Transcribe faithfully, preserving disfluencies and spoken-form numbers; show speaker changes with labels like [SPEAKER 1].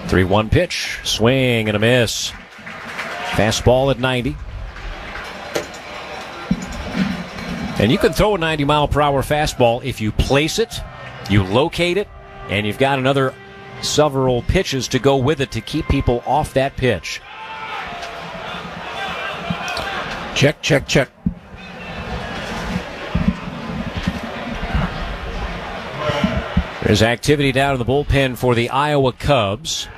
[SPEAKER 1] three one pitch. Swing and a miss. Fastball at ninety. And you can throw a ninety mile per hour fastball if you place it, you locate it, and you've got another several pitches to go with it to keep people off that pitch. Check, check, check. There's activity down in the bullpen for the Iowa Cubs.